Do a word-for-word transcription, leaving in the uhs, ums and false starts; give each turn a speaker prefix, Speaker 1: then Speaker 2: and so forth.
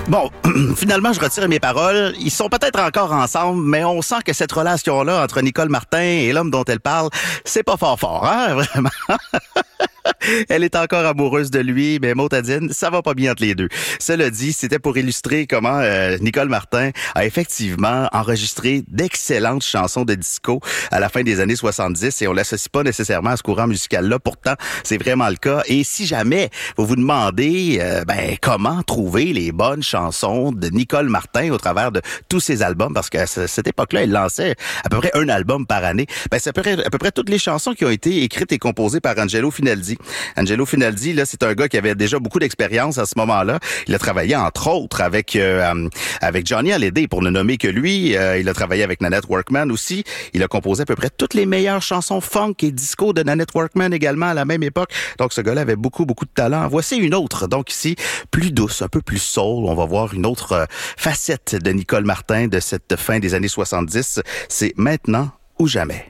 Speaker 1: Bon, finalement, je retire mes paroles. Ils sont peut-être encore ensemble, mais on sent que cette relation-là entre Nicole Martin et l'homme dont elle parle, c'est pas fort fort, hein, vraiment. Elle est encore amoureuse de lui, mais Motadine, ça va pas bien entre les deux. Cela dit, c'était pour illustrer comment euh, Nicole Martin a effectivement enregistré d'excellentes chansons de disco à la fin des années soixante-dix et on l'associe pas nécessairement à ce courant musical-là. Pourtant, c'est vraiment le cas. Et si jamais vous vous demandez euh, ben comment trouver les bonnes chansons de Nicole Martin au travers de tous ses albums, parce qu'à cette époque-là, elle lançait à peu près un album par année, ben c'est à peu près, à peu près toutes les chansons qui ont été écrites et composées par Angelo Finaldi. Angelo Finaldi, là, c'est un gars qui avait déjà beaucoup d'expérience à ce moment-là. Il a travaillé, entre autres, avec euh, avec Johnny Hallyday, pour ne nommer que lui. Euh, il a travaillé avec Nanette Workman aussi. Il a composé à peu près toutes les meilleures chansons funk et disco de Nanette Workman également à la même époque. Donc, ce gars-là avait beaucoup, beaucoup de talent. Voici une autre, donc ici, plus douce, un peu plus soul. On va voir une autre euh, facette de Nicole Martin de cette fin des années soixante-dix. C'est Maintenant ou jamais.